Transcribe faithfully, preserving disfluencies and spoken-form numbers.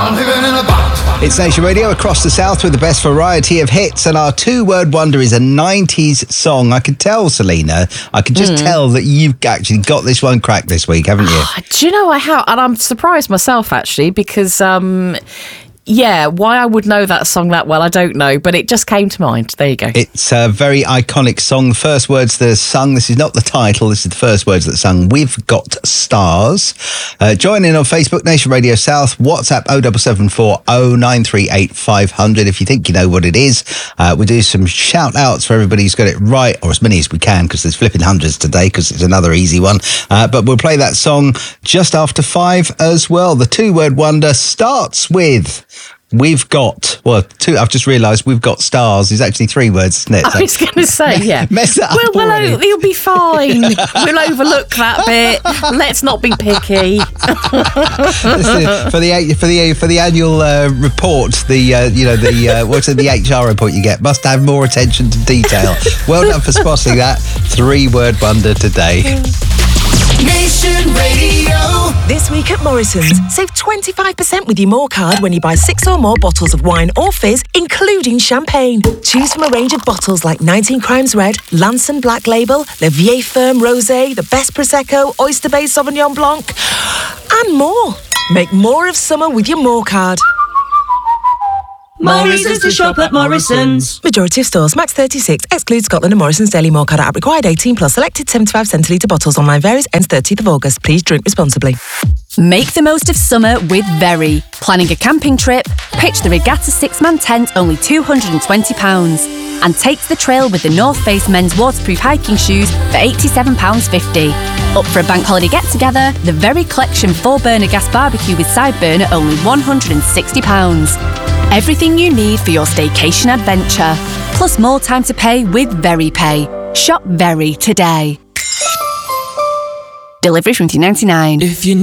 I'm living in a box. It's Nation Radio across the South with the best variety of hits, and our two-word wonder is a nineties song. I could tell, Selena, I could just mm. tell that you've actually got this one cracked this week, haven't you? Do you know I have? And I'm surprised myself, actually, because... Um, Yeah, why I would know that song that well, I don't know, but it just came to mind. There you go. It's a very iconic song. The first words that are sung, this is not the title, this is the first words that are sung, We've Got Stars. Uh, join in on Facebook, Nation Radio South, WhatsApp oh seven seven four oh nine three eight five hundred if you think you know what it is. Uh, we do some shout-outs for everybody who's got it right, or as many as we can, because there's flipping hundreds today, because it's another easy one. Uh, but we'll play that song just after five as well. The two-word wonder starts with... We've got, well, two, I've just realised we've got stars is actually three words, isn't it? I was going to say, yeah. Mess that up well, already. Well, it'll be fine. We'll overlook that bit. Let's not be picky. Listen, for the for the for the annual uh, report, the uh, you know the uh, what's it, the H R report you get must have more attention to detail. Well done for spotting that three-word wonder today. Nation Radio. This week at Morrison's, save twenty-five percent with your More card when you buy six or more bottles of wine or fizz, including champagne. Choose from a range of bottles like nineteen Crimes Red, Lanson Black Label, Le Vieille Ferme Rosé, the Best Prosecco, Oyster Bay Sauvignon Blanc, and more. Make more of summer with your More card. More reasons to shop at Morrison's. Majority of stores, max thirty-six. Exclude Scotland and Morrison's Daily More card app. Required eighteen plus. Selected seventy-five centilitre bottles. Online varies. Ends thirtieth of August. Please drink responsibly. Make the most of summer with Very. Planning a camping trip? Pitch the Regatta six-man tent, only two hundred twenty pounds. And take to the trail with the North Face men's waterproof hiking shoes for eighty-seven pounds fifty. Up for a bank holiday get-together? The Very Collection four-burner gas barbecue with side burner, only one hundred sixty pounds. Everything you need for your staycation adventure. Plus more time to pay with Very Pay. Shop Very today. Delivery from two ninety-nine. If you